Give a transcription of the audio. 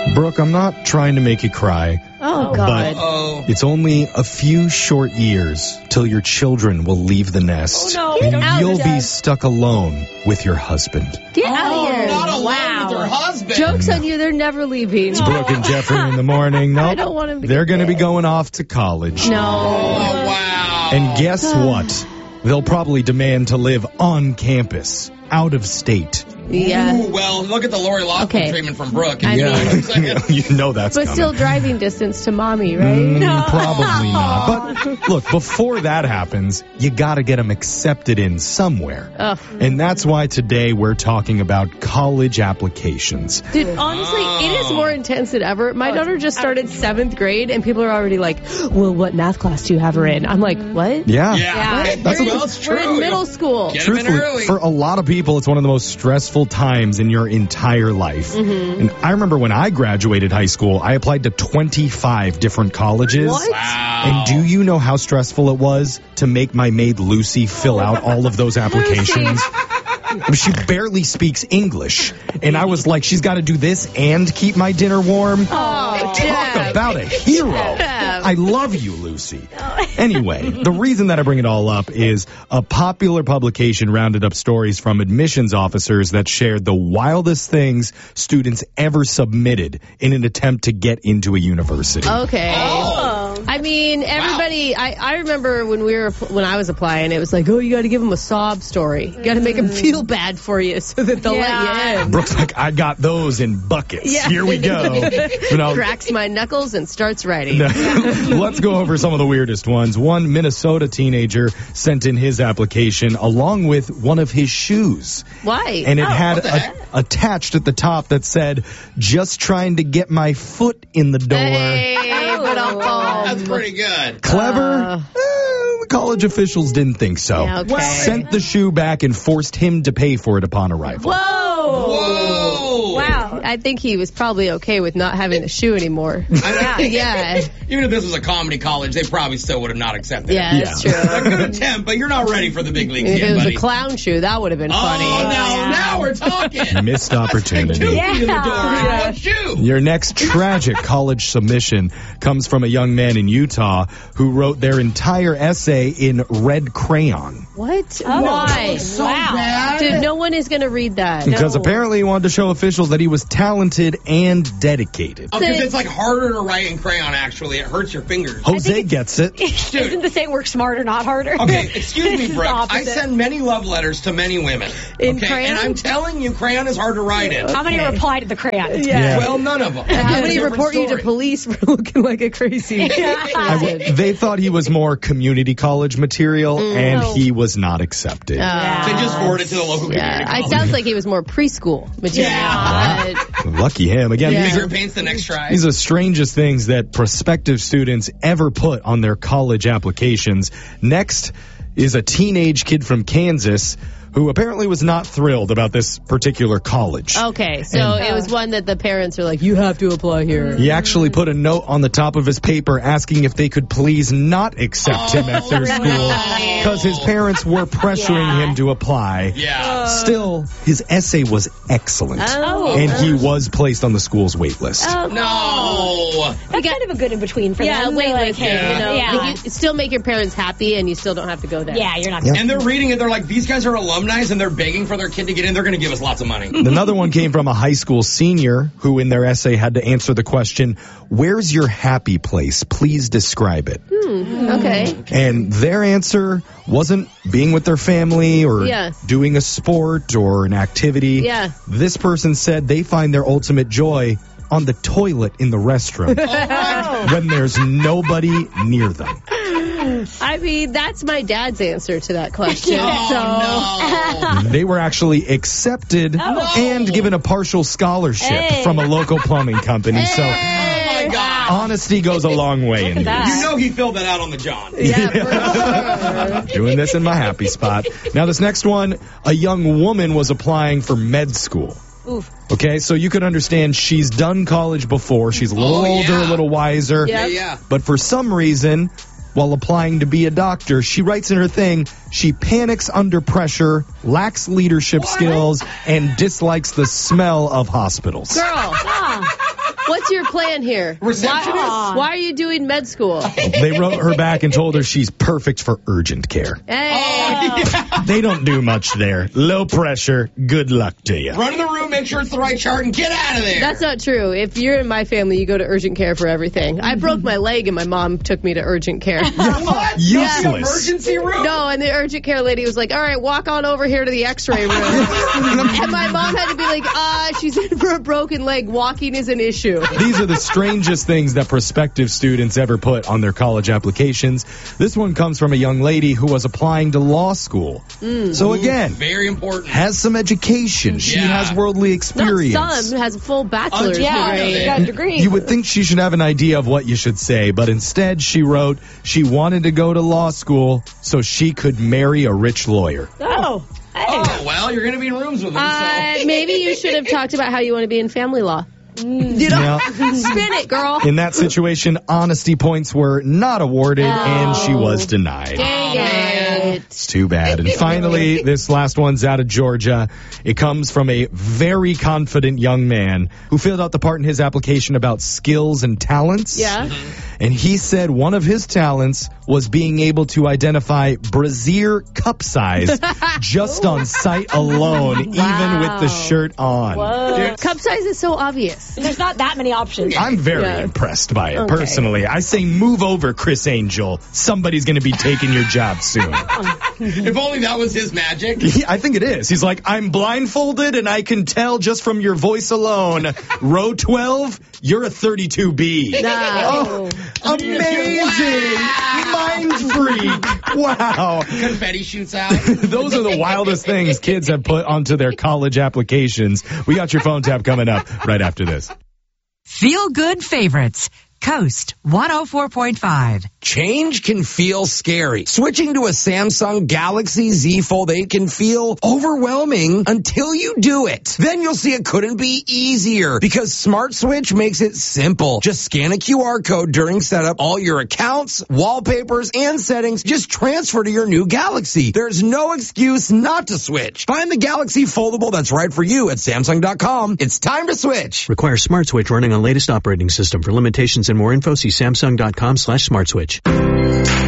Brooke, I'm not trying to make you cry. Oh, God. It's only a few short years till your children will leave the nest. Oh, no. And you'll be stuck alone with your husband. Get out of here. Not alone with her husband. Joke's on you. They're never leaving. It's Brooke and Jeffrey in the morning. Nope. I don't want him to They're get going to be big. going off to college. No. Oh, wow. And guess what? They'll probably demand to live on campus, out of state. Yeah. Ooh, well, look at the Lori Loughlin Okay. treatment from Brooke. I Yeah, you know that's But coming. still driving distance to mommy, right? Probably not. But look, before that happens, you got to get them accepted in somewhere. Ugh. And that's why today we're talking about college applications. Dude, honestly, it is more intense than ever. My daughter just started 7th grade, and people are already like, well, what math class do you have her in? I'm like, what? Yeah. Yeah. That's Well, it's true. We're in middle school. Get 'em in Truthfully, early. for a lot of people, it's one of the most stressful times in your entire life. Mm-hmm. And I remember when I graduated high school, I applied to 25 different colleges. What? Wow. And do you know how stressful it was to make my maid Lucy fill out all of those applications? She barely speaks English. And I was like, she's got to do this and keep my dinner warm. Talk Jack. about a hero. I love you, Lucy. Anyway, the reason that I bring it all up is a popular publication rounded up stories from admissions officers that shared the wildest things students ever submitted in an attempt to get into a university. Okay. I mean, everybody, I remember when I was applying, it was like, oh, you got to give them a sob story. You got to make them feel bad for you so that they'll let you in. Brooke's like, I got those in buckets. Yeah. Here we go. You know, Cracks my knuckles and starts writing. let's go over some of the weirdest ones. One Minnesota teenager sent in his application along with one of his shoes. Why? And it what had the heck? attached at the top that said, just trying to get my foot in the door. Hey, but That's pretty good. Clever? The college officials didn't think so. Yeah, okay. Sent the shoe back and forced him to pay for it upon arrival. Whoa. Wow. I think he was probably okay with not having the shoe anymore. Yeah. Even if this was a comedy college, they probably still would have not accepted Yeah, it. that's Yeah. true. A good attempt, but you're not ready for the big leagues If yet, it was buddy. a clown shoe, that would have been funny. Oh, now we're talking. Missed 2 opportunity. feet in the door. Yeah. What shoe? Your next tragic college submission comes from a young man in Utah who wrote their entire essay in red crayon. What? Oh, Why? So Wow. bad. Dude, no one is going to read that. Because apparently he wanted to show officials that he was talented and dedicated. Because it's like harder to write in crayon, actually. It hurts your fingers. Jose gets it. Isn't the saying work smarter, not harder? Okay, excuse me, It's the Brooke. I opposite. send many love letters to many women. In okay? crayon? And I'm telling you, crayon is hard to write in. How many reply to the crayon? Yeah. Well, none of them. How many Different report you to story. police for looking like a crazy person? They thought he was more community college material, and he was not accepted. They just forward it to the local community Yeah, it college. sounds like he was more preschool material. Yeah. But Lucky him. Again, Yeah. Finger paints the next try. these are the strangest things that prospective students ever put on their college applications. Next is a teenage kid from Kansas who apparently was not thrilled about this particular college. okay, so And- it was one that the parents are like, you have to apply here. He actually put a note on the top of his paper asking if they could please not accept him at their school because his parents were pressuring him to apply. Yeah. Still, his essay was excellent. Oh. And he was placed on the school's wait list. No. That's kind of a good in between for Yeah, them. wait, They're like, like, hey, yeah. Like, you still make your parents happy and you still don't have to go there. yeah, you're not. And they're reading it. They're like, these guys are alumni and they're begging for their kid to get in. They're going to give us lots of money. Another one came from a high school senior who in their essay had to answer the question, where's your happy place? Please describe it. Okay. And their answer wasn't being with their family or Yeah. doing a sport or an activity. Yeah. This person said they find their ultimate joy on the toilet in the restroom when there's nobody near them. I mean, that's my dad's answer to that question. Oh, They were actually accepted and given a partial scholarship from a local plumbing company. So no. Oh, my God. honesty goes a long way in that. these. You know he filled that out on the John. Yeah. Doing this in my happy spot. Now, this next one, a young woman was applying for med school. Oof. Okay, so you could understand she's done college before. She's a little Oh, older, yeah. a little wiser. Yeah. Yeah. But for some reason, while applying to be a doctor, she writes in her thing, she panics under pressure, lacks leadership skills, and dislikes the smell of hospitals. Girl, What's your plan here? Receptionist? Why are you doing med school? They wrote her back and told her she's perfect for urgent care. Hey. They don't do much there. Low pressure. Good luck to you. Run in the room, make sure it's the right chart, and get out of there. That's not true. If you're in my family, you go to urgent care for everything. I broke my leg and my mom took me to urgent care. What? Useless. No emergency room? No, and the urgent care lady was like, all right, walk on over here to the x-ray room. And my mom had to be like, she's in for a broken leg. Walking is an issue. These are the strangest things that prospective students ever put on their college applications. This one comes from a young lady who was applying to law school. So again, very important. has some education. She has worldly experience. Not some, has a full bachelor's degree. She got a degree. You would think she should have an idea of what you should say, but instead she wrote she wanted to go to law school so she could marry a rich lawyer. Oh. Hey. Oh, well, you're going to be in rooms with him, so. Maybe you should have talked about how you want to be in family law. You know, spin it, girl. In that situation, honesty points were not awarded, and she was denied. Dang it. It's too bad. And finally, this last one's out of Georgia. It comes from a very confident young man who filled out the part in his application about skills and talents. Yeah. And he said one of his talents was being able to identify brassiere cup size just on sight alone, even with the shirt on. Whoa. Cup size is so obvious. There's not that many options. I'm very impressed by it, personally. I say move over, Chris Angel. Somebody's going to be taking your job soon. If only that was his magic. I think it is. He's like, I'm blindfolded and I can tell just from your voice alone. Row 12, you're a 32B. No. Oh, amazing. Mind freak. Wow. Confetti shoots out. Those are the wildest things kids have put onto their college applications. We got your phone tap coming up right after this. Feel good favorites. Coast 104.5. Change can feel scary. Switching to a Samsung Galaxy Z Fold 8 can feel overwhelming until you do it. Then you'll see it couldn't be easier because Smart Switch makes it simple. Just scan a QR code during setup. All your accounts, wallpapers, and settings just transfer to your new Galaxy. There's no excuse not to switch. Find the Galaxy Foldable that's right for you at Samsung.com. It's time to switch. Requires Smart Switch running on latest operating system. For limitations and more info, see Samsung.com/SmartSwitch.